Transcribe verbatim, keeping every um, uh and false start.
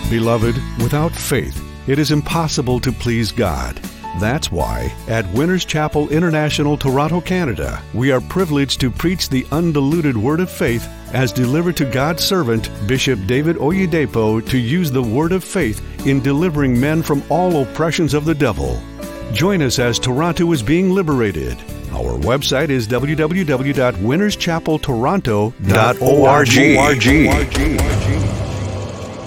Beloved, without faith, it is impossible to please God. That's why, at Winners Chapel International, Toronto, Canada, we are privileged to preach the undiluted Word of Faith as delivered to God's servant, Bishop David Oyedepo, to use the Word of Faith in delivering men from all oppressions of the devil. Join us as Toronto is being liberated. Our website is w w w dot winners chapel toronto dot org.